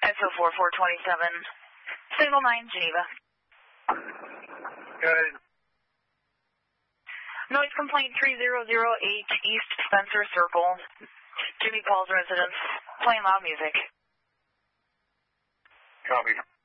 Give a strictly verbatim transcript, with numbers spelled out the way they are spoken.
S O four four twenty-seven, Signal nine, Geneva. Good. Noise complaint three zero zero eight, East Spencer Circle, Jimmy Paul's residence, playing loud music. Copy.